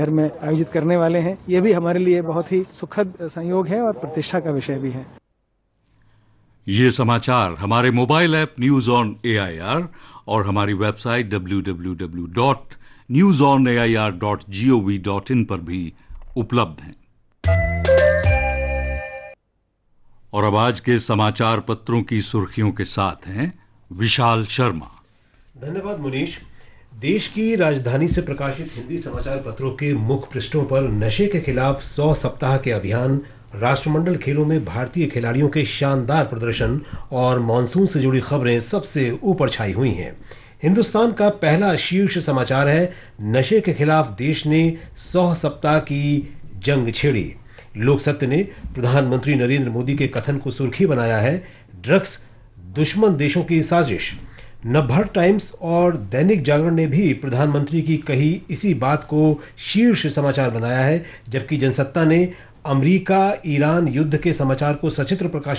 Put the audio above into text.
शहर में आयोजित करने वाले हैं। ये भी हमारे लिए बहुत ही सुखद संयोग है और प्रतिष्ठा का विषय भी है। ये समाचार हमारे mobile app news on AIR और हमारी वेबसाइट www.newsonair.gov.in पर भी उपलब्ध हैं। और अब आज के समाचार पत्रों की सुर्खियों के साथ हैं विशाल शर्मा। धन्यवाद मुनीश। देश की राजधानी से प्रकाशित हिंदी समाचार पत्रों के मुख्य पृष्ठों पर नशे के खिलाफ 100 सप्ताह के अभियान, राष्ट्रमंडल खेलों में भारतीय खिलाड़ियों के शानदार प्रदर्शन और मॉनसून से जुड़ी खबरें सबसे ऊपर छाई हुई हैं। हिंदुस्तान का पहला शीर्ष समाचार है, नशे के खिलाफ देश ने 100 सप्ताह की जंग छेड़ी। लोकसत्य ने प्रधानमंत्री नरेंद्र मोदी के कथन को सुर्खी बनाया है, ड्रग्स दुश्मन देशों की साजिश। नवभारत टाइम्स और दैनिक जागरण ने भी प्रधानमंत्री की कही इसी बात को शीर्ष समाचार बनाया है, जबकि जनसत्ता ने अमेरिका ईरान युद्ध के समाचार को सचित्र प्रकाशित